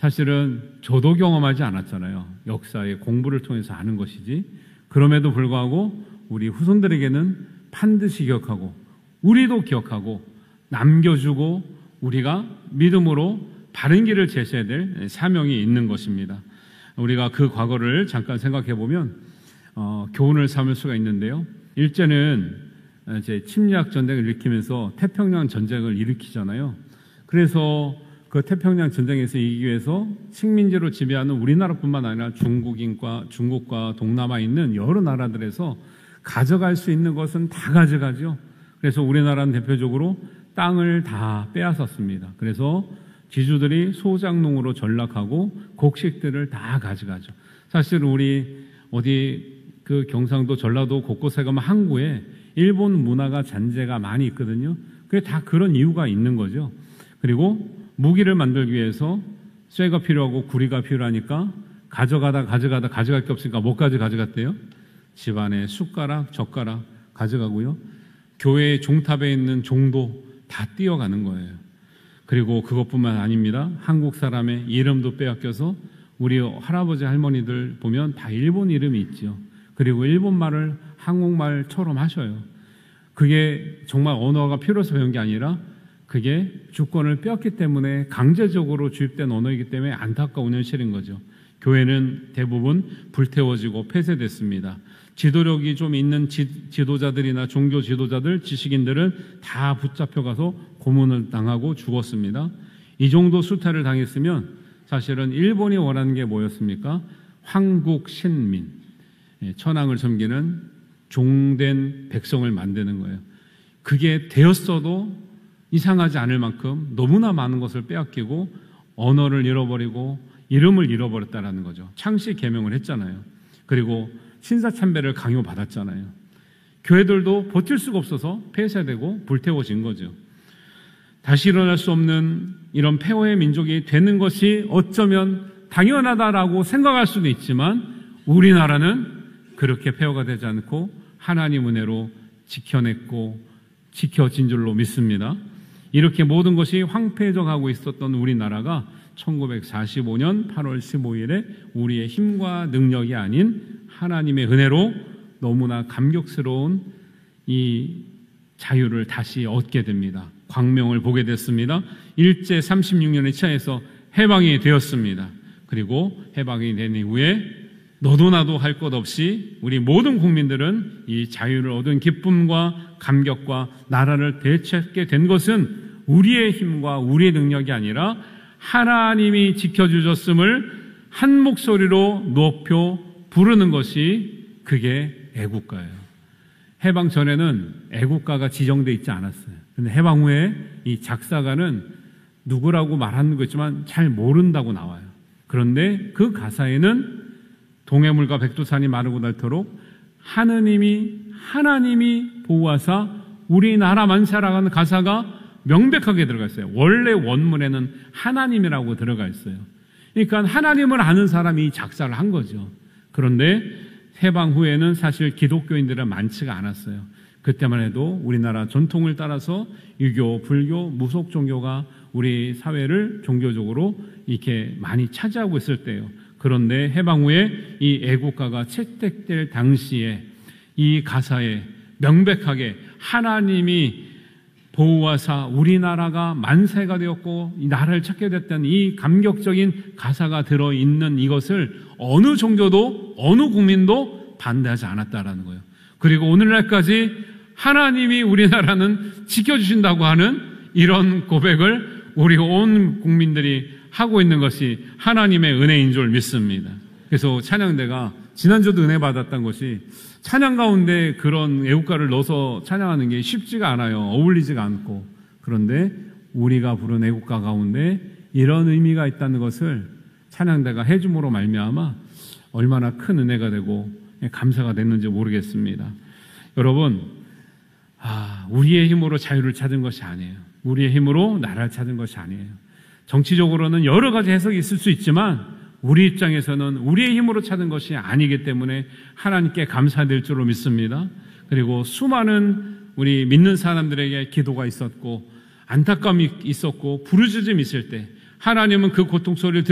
사실은 저도 경험하지 않았잖아요. 역사의 공부를 통해서 아는 것이지. 그럼에도 불구하고 우리 후손들에게는 반드시 기억하고 우리도 기억하고 남겨주고 우리가 믿음으로 바른 길을 제시해야 될 사명이 있는 것입니다. 우리가 그 과거를 잠깐 생각해 보면 교훈을 삼을 수가 있는데요. 일제는 이제 침략 전쟁을 일으키면서 태평양 전쟁을 일으키잖아요. 그래서 그 태평양 전쟁에서 이기기 위해서 식민지로 지배하는 우리나라뿐만 아니라 중국과 동남아에 있는 여러 나라들에서 가져갈 수 있는 것은 다 가져가죠. 그래서 우리나라는 대표적으로 땅을 다 빼앗았습니다. 그래서 지주들이 소작농으로 전락하고 곡식들을 다 가져가죠. 사실 우리 어디 그 경상도 전라도 곳곳에 가면 항구에 일본 문화가 잔재가 많이 있거든요. 그게 다 그런 이유가 있는 거죠. 그리고 무기를 만들기 위해서 쇠가 필요하고 구리가 필요하니까 가져갈 게 없으니까 뭐까지 가져갔대요? 집안에 숟가락, 젓가락 가져가고요. 교회의 종탑에 있는 종도 다 띄어가는 거예요. 그리고 그것뿐만 아닙니다. 한국 사람의 이름도 빼앗겨서 우리 할아버지 할머니들 보면 다 일본 이름이 있죠. 그리고 일본말을 한국말처럼 하셔요. 그게 정말 언어가 필요해서 배운 게 아니라 그게 주권을 빼앗기 때문에 강제적으로 주입된 언어이기 때문에 안타까운 현실인 거죠. 교회는 대부분 불태워지고 폐쇄됐습니다. 지도력이 좀 있는 지도자들이나 종교 지도자들, 지식인들은 다 붙잡혀가서 고문을 당하고 죽었습니다. 이 정도 수탈을 당했으면 사실은 일본이 원하는 게 뭐였습니까? 황국 신민, 천황을 섬기는 종된 백성을 만드는 거예요. 그게 되었어도 이상하지 않을 만큼 너무나 많은 것을 빼앗기고 언어를 잃어버리고 이름을 잃어버렸다는 거죠. 창씨 계명을 했잖아요. 그리고 신사참배를 강요받았잖아요. 교회들도 버틸 수가 없어서 폐쇄되고 불태워진 거죠. 다시 일어날 수 없는 이런 폐허의 민족이 되는 것이 어쩌면 당연하다라고 생각할 수도 있지만 우리나라는 그렇게 폐허가 되지 않고 하나님 은혜로 지켜냈고 지켜진 줄로 믿습니다. 이렇게 모든 것이 황폐해져가고 있었던 우리나라가 1945년 8월 15일에 우리의 힘과 능력이 아닌 하나님의 은혜로 너무나 감격스러운 이 자유를 다시 얻게 됩니다. 광명을 보게 됐습니다. 일제 36년의 치하에서 해방이 되었습니다. 그리고 해방이 된 이후에 너도 나도 할 것 없이 우리 모든 국민들은 이 자유를 얻은 기쁨과 감격과 나라를 되찾게 된 것은 우리의 힘과 우리의 능력이 아니라 하나님이 지켜주셨음을 한 목소리로 높여 부르는 것이 그게 애국가예요. 해방 전에는 애국가가 지정되어 있지 않았어요. 그런데 해방 후에 이 작사가는 누구라고 말하는 거 있지만 잘 모른다고 나와요. 그런데 그 가사에는 동해물과 백두산이 마르고 닳도록 하나님이 보호하사 우리나라만 살아가는 가사가 명백하게 들어가 있어요. 원래 원문에는 하나님이라고 들어가 있어요. 그러니까 하나님을 아는 사람이 작사를 한 거죠. 그런데 해방 후에는 사실 기독교인들은 많지가 않았어요. 그때만 해도 우리나라 전통을 따라서 유교, 불교, 무속 종교가 우리 사회를 종교적으로 이렇게 많이 차지하고 있을 때예요. 그런데 해방 후에 이 애국가가 채택될 당시에 이 가사에 명백하게 하나님이 보호하사 우리나라가 만세가 되었고 이 나라를 찾게 됐던 이 감격적인 가사가 들어있는 이것을 어느 종교도 어느 국민도 반대하지 않았다라는 거예요. 그리고 오늘날까지 하나님이 우리나라는 지켜주신다고 하는 이런 고백을 우리 온 국민들이 하고 있는 것이 하나님의 은혜인 줄 믿습니다. 그래서 찬양대가 지난주도 은혜 받았던 것이 찬양 가운데 그런 애국가를 넣어서 찬양하는 게 쉽지가 않아요. 어울리지가 않고. 그런데 우리가 부른 애국가 가운데 이런 의미가 있다는 것을 찬양대가 해줌으로 말미암아 얼마나 큰 은혜가 되고 감사가 됐는지 모르겠습니다. 여러분, 우리의 힘으로 자유를 찾은 것이 아니에요. 우리의 힘으로 나라를 찾은 것이 아니에요. 정치적으로는 여러 가지 해석이 있을 수 있지만 우리 입장에서는 우리의 힘으로 찾은 것이 아니기 때문에 하나님께 감사될 줄로 믿습니다. 그리고 수많은 우리 믿는 사람들에게 기도가 있었고 안타까움이 있었고 부르짖음이 있을 때 하나님은 그 고통 소리를